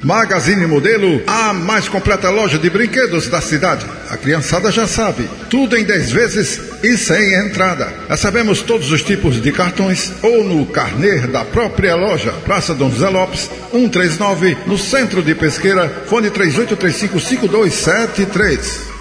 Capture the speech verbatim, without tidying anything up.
Magazine Modelo, a mais completa loja de brinquedos da cidade. A criançada já sabe, tudo em dez vezes e sem entrada. Recebemos todos os tipos de cartões ou no carnê da própria loja. Praça Dom José Lopes, cento e trinta e nove, no centro de Pesqueira. Fone três oito três cinco, cinco dois sete três.